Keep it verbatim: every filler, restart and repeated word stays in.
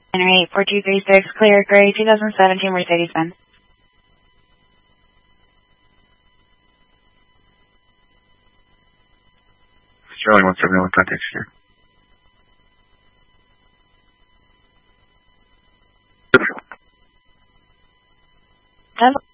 eight four two three six, clear, gray, two thousand seventeen Mercedes-Benz. Charlie one seven one, contact here. Hello.